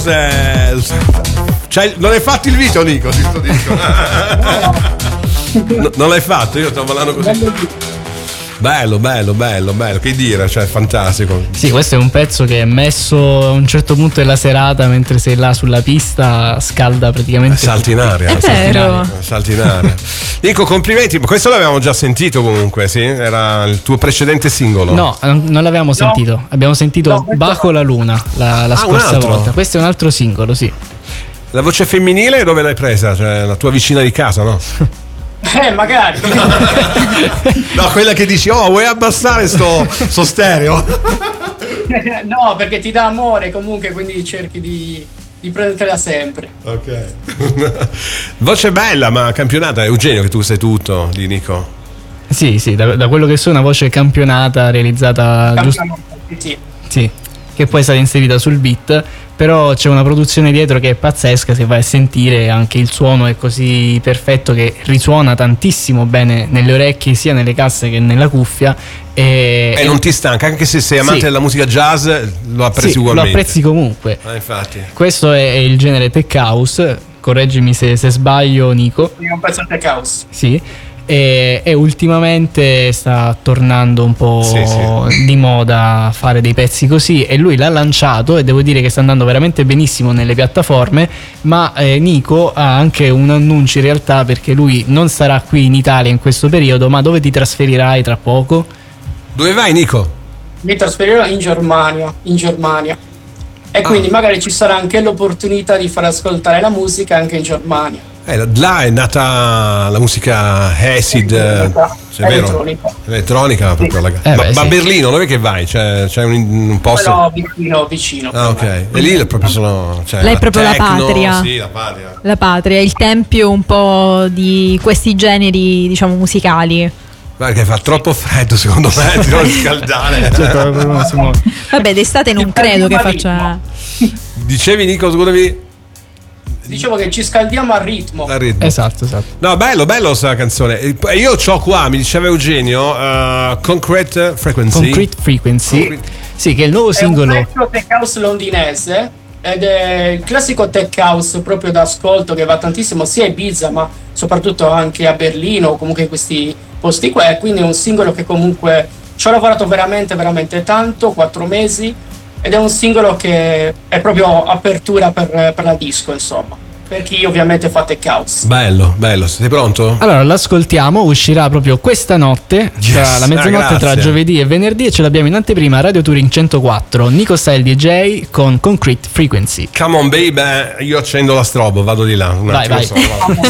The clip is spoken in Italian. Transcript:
Cioè, non hai fatto il video, Nico? Ti sto dicendo. Non l'hai fatto? Io sto parlando così. Bello, che dire, cioè fantastico. Sì, questo è un pezzo che è messo a un certo punto della serata mentre sei là sulla pista, scalda praticamente. Salti in aria. Salti in aria. Nico, complimenti, questo l'avevamo già sentito comunque, sì? Era il tuo precedente singolo. No, non l'avevamo sentito. Abbiamo sentito Bajo la Luna la scorsa volta. Questo è un altro singolo, sì. La voce femminile dove l'hai presa? Cioè la tua vicina di casa, no? Magari. No, quella che dici, vuoi abbassare sto stereo? No, perché ti dà amore comunque, quindi cerchi di prendertela sempre. Ok. Voce bella, ma campionata. Eugenio, che tu sai tutto di Nico. Sì, da quello che so, una voce campionata, realizzata sì, che poi è stata inserita sul beat. Però c'è una produzione dietro che è pazzesca, se vai a sentire anche il suono è così perfetto che risuona tantissimo bene nelle orecchie, sia nelle casse che nella cuffia. E non ti stanca, anche se sei amante della musica jazz, lo apprezzi ugualmente. Lo apprezzi comunque. Infatti. Questo è il genere tech house, correggimi se sbaglio, Nico. È un pezzo tech house. Sì. E ultimamente sta tornando un po' di moda fare dei pezzi così, e lui l'ha lanciato e devo dire che sta andando veramente benissimo nelle piattaforme. Ma Nico ha anche un annuncio in realtà, perché lui non sarà qui in Italia in questo periodo. Ma dove ti trasferirai tra poco? Dove vai, Nico? Mi trasferirò in Germania. E quindi magari ci sarà anche l'opportunità di far ascoltare la musica anche in Germania. Là è nata la musica acid, elettronica proprio. Ma a Berlino dove che vai? C'è un posto? No, vicino. Ok. E lì proprio sono. Lei è proprio techno, la patria. Sì, la patria. La patria, il tempio un po' di questi generi, diciamo, musicali. Guarda che fa troppo freddo, secondo me, ti devo scaldare. Vabbè, d'estate non credo che faccia. Dicevi, Nico, scusami. Dicevo che ci scaldiamo al ritmo. Esatto. No, bello sta canzone. Io c'ho qua, mi diceva Eugenio, Concrete Frequency. Sì, che è il nuovo singolo. È un vecchio tech house londinese ed è il classico tech house proprio da ascolto che va tantissimo sia a Ibiza ma soprattutto anche a Berlino o comunque in questi posti qua. Quindi è un singolo che comunque ci ho lavorato veramente tanto, 4 mesi, ed è un singolo che è proprio apertura per la disco, insomma, per chi ovviamente fa tech house. Bello, sei pronto? Allora l'ascoltiamo, uscirà proprio questa notte, tra la mezzanotte tra giovedì e venerdì, e ce l'abbiamo in anteprima a Radio Touring 104, Nico Style DJ con Concrete Frequency. Come on baby, io accendo la strobo, vado di là. Vai.